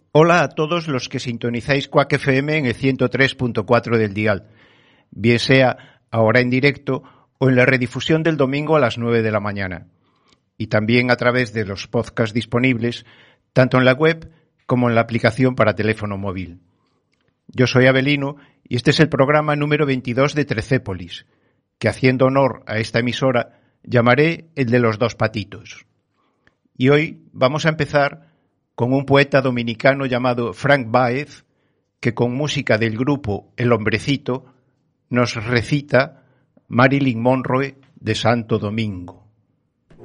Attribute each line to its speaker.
Speaker 1: Hola a todos los que sintonizáis Quack FM en el 103.4 del dial, bien sea ahora en directo o en la redifusión del domingo a las 9 de la mañana, y también a través de los podcasts disponibles, tanto en la web como en la aplicación para teléfono móvil. Yo soy Abelino y este es el programa número 22 de Trecépolis, que haciendo honor a esta emisora llamaré el de los dos patitos. Y hoy vamos a empezar con un poeta dominicano llamado Frank Baez, que con música del grupo El Hombrecito nos recita Marilyn Monroe de Santo Domingo.